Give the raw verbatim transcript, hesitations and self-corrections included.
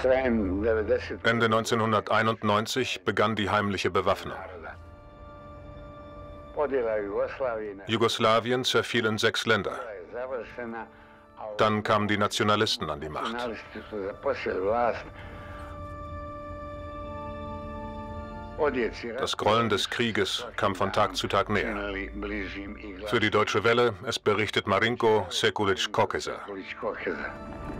Ende neunzehnhunderteinundneunzig begann die heimliche Bewaffnung. Jugoslawien zerfiel in sechs Länder. Dann kamen die Nationalisten an die Macht. Das Grollen des Krieges kam von Tag zu Tag näher. Für die Deutsche Welle, es berichtet Marinko Sekulic-Kokesa.